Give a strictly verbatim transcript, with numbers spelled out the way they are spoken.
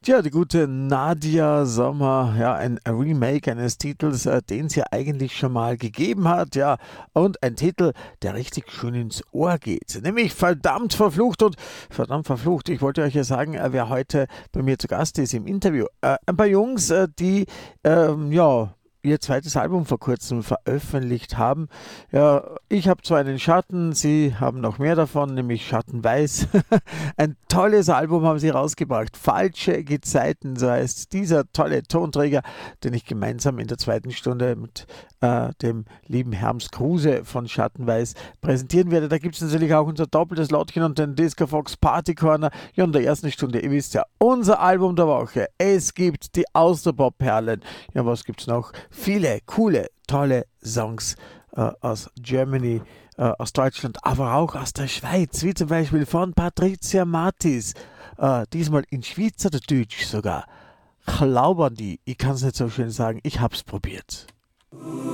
Tja, die gute Nadia Sommer, ja, ein Remake eines Titels, äh, den es ja eigentlich schon mal gegeben hat, ja, und ein Titel, der richtig schön ins Ohr geht, nämlich verdammt verflucht und verdammt verflucht. Ich wollte euch ja sagen, äh, wer heute bei mir zu Gast ist im Interview. Äh, ein paar Jungs, äh, die, ähm, ja, ihr zweites Album vor kurzem veröffentlicht haben. Ja, ich habe zwar einen Schatten, sie haben noch mehr davon, nämlich Schattenweiß. Ein tolles Album haben sie rausgebracht. Falsche Gezeiten, so heißt dieser tolle Tonträger, den ich gemeinsam in der zweiten Stunde mit äh, dem lieben Herms Kruse von Schattenweiß präsentieren werde. Da gibt es natürlich auch unser doppeltes Lottchen und den Disco Fox Party Corner. Ja, in der ersten Stunde, ihr wisst ja, unser Album der Woche. Es gibt die Austropop-Perlen. Ja, was gibt's noch? Viele coole, tolle Songs äh, aus Germany, äh, aus Deutschland, aber auch aus der Schweiz, wie zum Beispiel von Patricia Martis, äh, diesmal in Schweizerdeutsch sogar. Glaubern die, ich kann es nicht so schön sagen, ich hab's probiert.